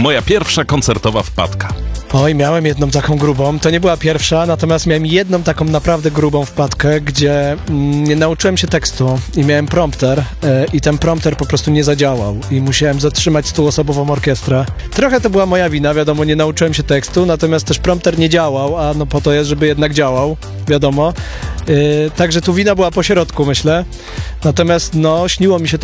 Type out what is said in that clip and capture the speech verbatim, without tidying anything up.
Moja pierwsza koncertowa wpadka. Oj, miałem jedną taką grubą. To nie była pierwsza, natomiast miałem jedną taką naprawdę grubą wpadkę, gdzie mm, nie nauczyłem się tekstu i miałem prompter e, i ten prompter po prostu nie zadziałał i musiałem zatrzymać stuosobową orkiestrę. Trochę to była moja wina, wiadomo, nie nauczyłem się tekstu, natomiast też prompter nie działał, a no po to jest, żeby jednak działał, wiadomo. E, także tu wina była po środku, myślę. Natomiast no, śniło mi się